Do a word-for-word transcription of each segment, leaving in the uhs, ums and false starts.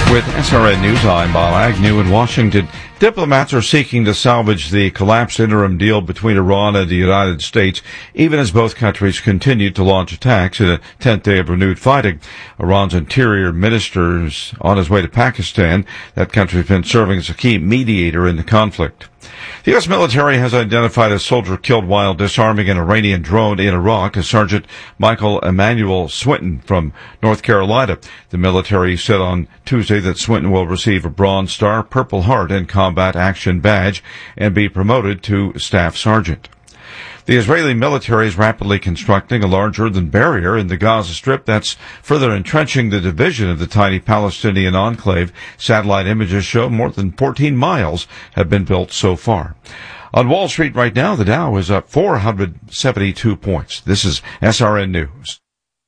With S R N News, I'm Bob Agnew in Washington. Diplomats are seeking to salvage the collapsed interim deal between Iran and the United States, even as both countries continue to launch attacks in a tenth day of renewed fighting. Iran's interior minister is on his way to Pakistan. That country has been serving as a key mediator in the conflict. The U S military has identified a soldier killed while disarming an Iranian drone in Iraq as Sergeant Michael Emmanuel Swinton from North Carolina. The military said on Tuesday that Swinton will receive a Bronze Star, Purple Heart, and Combat Action Badge and be promoted to Staff Sergeant. The Israeli military is rapidly constructing a large earthen barrier in the Gaza Strip that's further entrenching the division of the tiny Palestinian enclave. Satellite images show more than fourteen miles have been built so far. On Wall Street right now, the Dow is up four hundred seventy-two points. This is S R N News.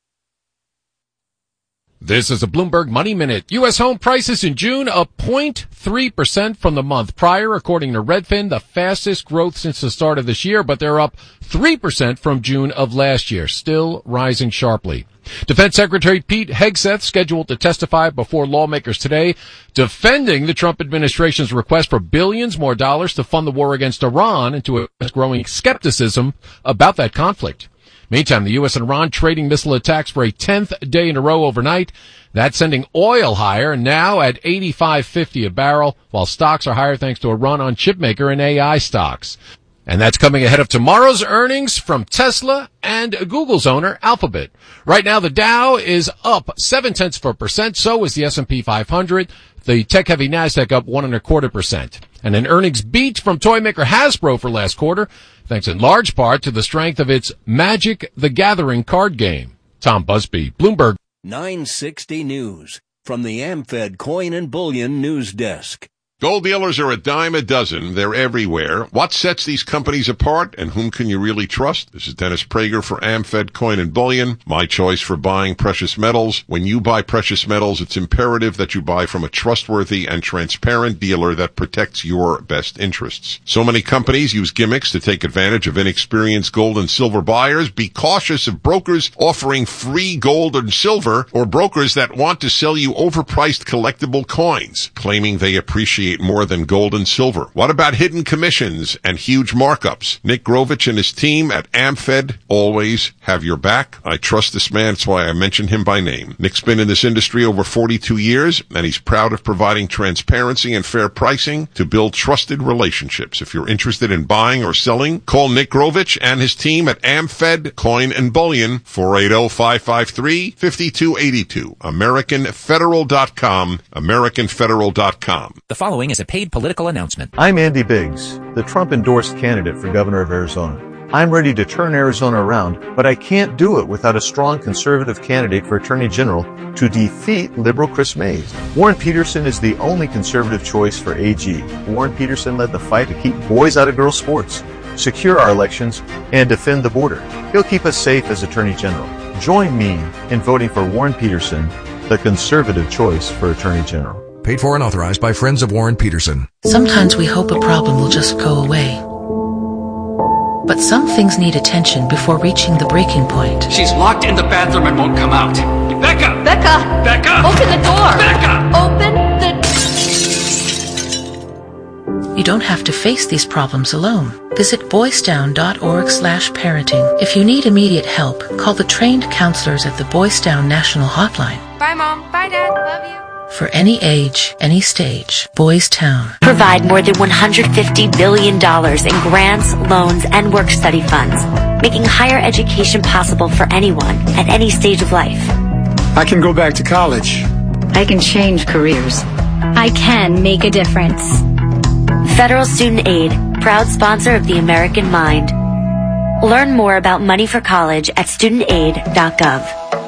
This is a Bloomberg Money Minute. U S home prices in June up zero point three percent from the month prior, according to Redfin, the fastest growth since the start of this year, but they're up three percent from June of last year, still rising sharply. Defense Secretary Pete Hegseth scheduled to testify before lawmakers today, defending the Trump administration's request for billions more dollars to fund the war against Iran and to address growing skepticism about that conflict. Meantime, the U S and Iran trading missile attacks for a tenth day in a row overnight. That's sending oil higher, now at eighty-five fifty a barrel, while stocks are higher thanks to a run on chipmaker and A I stocks. And that's coming ahead of tomorrow's earnings from Tesla and Google's owner, Alphabet. Right now, the Dow is up seven tenths of a percent. So is the S and P five hundred. The tech-heavy NASDAQ up one and a quarter percent. And an earnings beat from toy maker Hasbro for last quarter, thanks in large part to the strength of its Magic the Gathering card game. Tom Busby, Bloomberg. nine sixty News from the AmFed Coin and Bullion News Desk. Gold dealers are a dime a dozen. They're everywhere. What sets these companies apart, and whom can you really trust? This is Dennis Prager for AmFed Coin and Bullion, my choice for buying precious metals. When you buy precious metals, it's imperative that you buy from a trustworthy and transparent dealer that protects your best interests. So many companies use gimmicks to take advantage of inexperienced gold and silver buyers. Be cautious of brokers offering free gold and silver, or brokers that want to sell you overpriced collectible coins, claiming they appreciate more than gold and silver. What about hidden commissions and huge markups? Nick Grovich and his team at AmFed always have your back. I trust this man. That's why I mention him by name. Nick's been in this industry over forty-two years, and he's proud of providing transparency and fair pricing to build trusted relationships. If you're interested in buying or selling, call Nick Grovich and his team at AmFed Coin and Bullion, four eight zero, five five three, five two eight two. American Federal dot com, American Federal dot com. The following is a paid political announcement. I'm Andy Biggs, the Trump-endorsed candidate for governor of Arizona. I'm ready to turn Arizona around, but I can't do it without a strong conservative candidate for attorney general to defeat liberal Chris Mays. Warren Peterson is the only conservative choice for A G. Warren Peterson led the fight to keep boys out of girls' sports, secure our elections, and defend the border. He'll keep us safe as attorney general. Join me in voting for Warren Peterson, the conservative choice for attorney general. Paid for and authorized by Friends of Warren Peterson. Sometimes we hope a problem will just go away. But some things need attention before reaching the breaking point. She's locked in the bathroom and won't come out. Becca! Becca! Becca! Open the door! Becca! Open the... You don't have to face these problems alone. Visit boysdown dot org slash parenting. If you need immediate help, call the trained counselors at the Boys Down National Hotline. Bye, Mom. Bye, Dad. Love you. For any age, any stage, Boys Town. Provide more than one hundred fifty billion dollars in grants, loans, and work-study funds, making higher education possible for anyone at any stage of life. I can go back to college. I can change careers. I can make a difference. Federal Student Aid, proud sponsor of the American Mind. Learn more about money for college at student aid dot gov.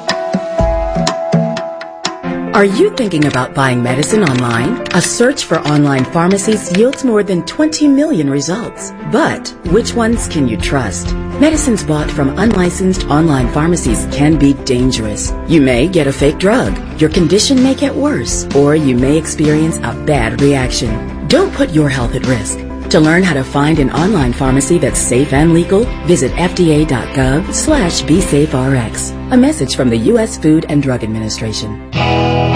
Are you thinking about buying medicine online? A search for online pharmacies yields more than twenty million results. But which ones can you trust? Medicines bought from unlicensed online pharmacies can be dangerous. You may get a fake drug, your condition may get worse, or you may experience a bad reaction. Don't put your health at risk. To learn how to find an online pharmacy that's safe and legal, visit F D A dot gov slash B safe R X. A message from the U S Food and Drug Administration.